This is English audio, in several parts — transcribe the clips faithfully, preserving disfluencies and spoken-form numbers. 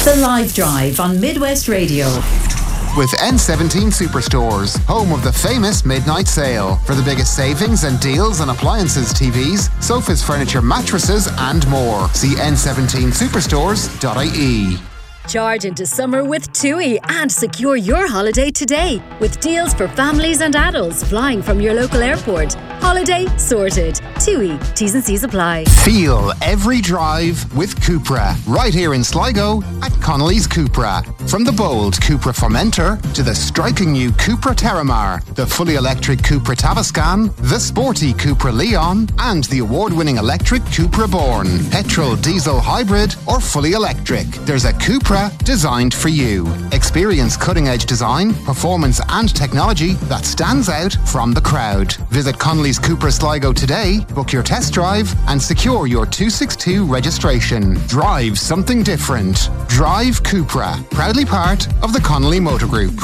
The Live Drive on Midwest Radio. With N seventeen Superstores, home of the famous midnight sale. For the biggest savings and deals on appliances, T Vs, sofas, furniture, mattresses and more. See n seventeen superstores dot I E. Charge into summer with TUI and secure your holiday today with deals for families and adults flying from your local airport. Holiday sorted. TUI. T's and C's apply. Feel every drive with Cupra. Right here in Sligo at Connolly's Cupra. From the bold Cupra Formentor to the striking new Cupra Terramar, the fully electric Cupra Tavascan, the sporty Cupra Leon, and the award-winning electric Cupra Born. Petrol, diesel, hybrid, or fully electric. There's a Cupra designed for you. Experience cutting-edge design, performance and technology that stands out from the crowd. Visit Connolly's Cupra Sligo today, book your test drive and secure your two sixty-two registration. Drive something different. Drive Cupra. Proudly part of the Connolly Motor Group.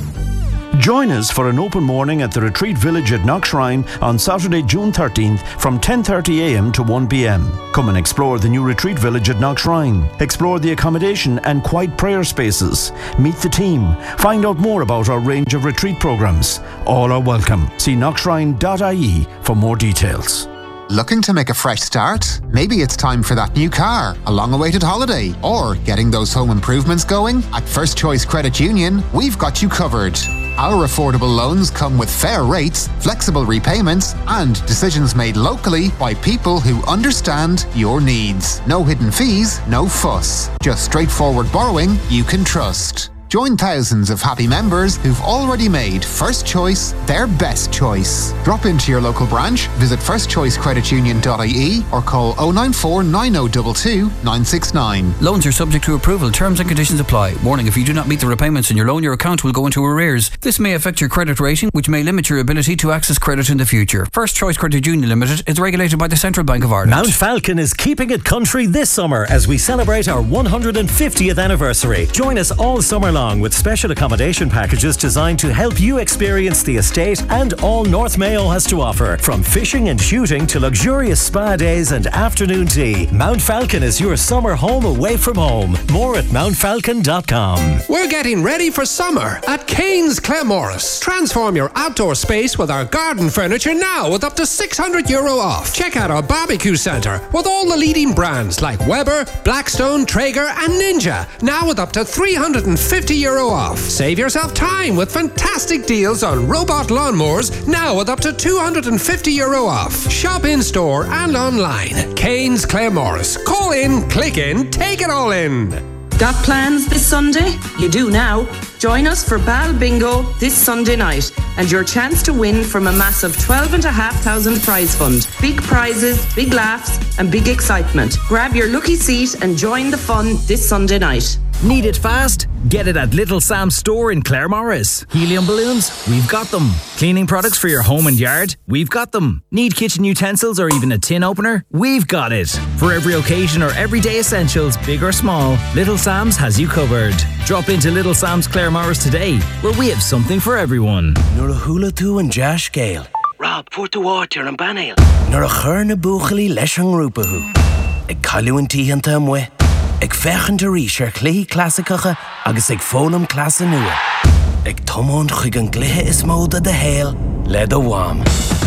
Join us for an open morning at the Retreat Village at Knockshrine on Saturday, June thirteenth from ten thirty a m to one p m. Come and explore the new Retreat Village at Knockshrine. Explore the accommodation and quiet prayer spaces. Meet the team. Find out more about our range of retreat programs. All are welcome. See knockshrine dot I E for more details. Looking to make a fresh start? Maybe it's time for that new car, a long-awaited holiday, or getting those home improvements going? At First Choice Credit Union, we've got you covered. Our affordable loans come with fair rates, flexible repayments, and decisions made locally by people who understand your needs. No hidden fees, no fuss. Just straightforward borrowing you can trust. Join thousands of happy members who've already made First Choice their best choice. Drop into your local branch, visit first choice credit union dot I E or call oh nine four nine oh two two nine six nine. Loans are subject to approval. Terms and conditions apply. Warning, if you do not meet the repayments in your loan, your account will go into arrears. This may affect your credit rating, which may limit your ability to access credit in the future. First Choice Credit Union Limited is regulated by the Central Bank of Ireland. Mount Falcon is keeping it country this summer as we celebrate our one hundred fiftieth anniversary. Join us all summer long with special accommodation packages designed to help you experience the estate and all North Mayo has to offer. From fishing and shooting to luxurious spa days and afternoon tea, Mount Falcon is your summer home away from home. More at mount falcon dot com. We're getting ready for summer at Kane's Claremorris. Transform your outdoor space with our garden furniture now with up to six hundred euro off. Check out our barbecue centre with all the leading brands like Weber, Blackstone, Traeger and Ninja, now with up to three hundred fifty euro off. Save yourself time with fantastic deals on robot lawnmowers, now with up to two hundred fifty euro off. Shop in store and online. Kane's Claremorris. Call in, click in, take it all in. Got plans this Sunday? You do now. Join us for Bal Bingo this Sunday night and your chance to win from a massive twelve and a half thousand prize fund. Big prizes, big laughs and big excitement. Grab your lucky seat and join the fun this Sunday night. Need it fast? Get it at Little Sam's store in Claremorris. Helium balloons? We've got them. Cleaning products for your home and yard? We've got them. Need kitchen utensils or even a tin opener? We've got it. For every occasion or everyday essentials, big or small, Little Sam's has you covered. Drop into Little Sam's Claremorris today, where we have something for everyone. Nor a hula tu and Josh Gale. Rob, for the water and banale. Nor a churn a buchali leshang rupahu. Eg calu and tea and tamwe. Eg fechen de risher clee classicacha agus eg folum class nua. Eg tomon chug an glihe is moda de hail led a wam.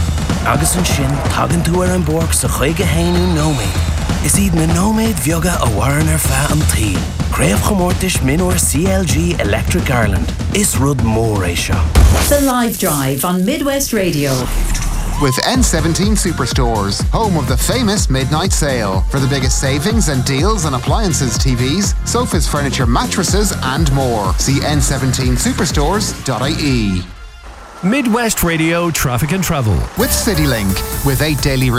Agus an shin tagan tu er an borg sa chug a hainu nomade. Is id na nomade vyoga a warner fa am tea. Crave chomortish minor C L G Electric Ireland. Is rud more Asia. The Live Drive on Midwest Radio. With N seventeen Superstores, home of the famous midnight sale. For the biggest savings and deals on appliances, T Vs, sofas, furniture, mattresses and more. See n seventeen superstores dot I E. Midwest Radio Traffic and Travel. With CityLink, with eight daily routes